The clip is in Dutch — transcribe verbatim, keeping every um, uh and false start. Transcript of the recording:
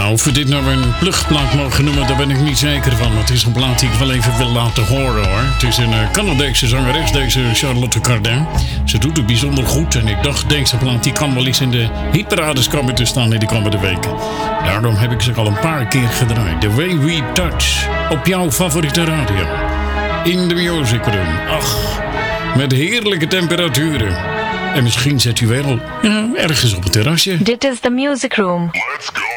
Ja, of we dit nou een pluchtplaat mogen noemen, daar ben ik niet zeker van. Het is een plaat die ik wel even wil laten horen, hoor. Het is een uh, Canadese zangeres, deze Charlotte Cardin. Ze doet het bijzonder goed en ik dacht, deze plaat die kan wel eens in de hitparades komen te staan in de komende weken. Daarom heb ik ze al een paar keer gedraaid. The Way We Touch, op jouw favoriete radio. In de Music Room. Ach, met heerlijke temperaturen. En misschien zet u wel ja, ergens op het terrasje. Dit is The Music Room. Let's go.